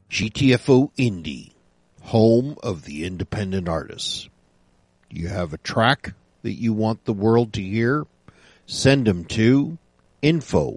GTFO Indie, home of the independent artists. You have a track that you want the world to hear? Send them to info